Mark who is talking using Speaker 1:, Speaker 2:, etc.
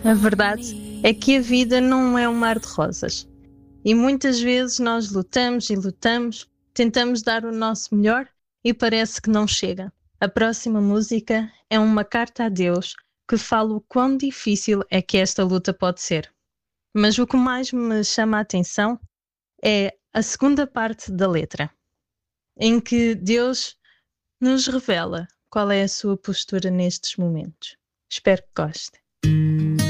Speaker 1: A verdade é que a vida não é um mar de rosas. E muitas vezes nós lutamos e lutamos, tentamos dar o nosso melhor e parece que não chega. A próxima música é uma carta a Deus que fala o quão difícil é que esta luta pode ser. Mas o que mais me chama a atenção é a segunda parte da letra, em que Deus nos revela qual é a sua postura nestes momentos. Espero que goste.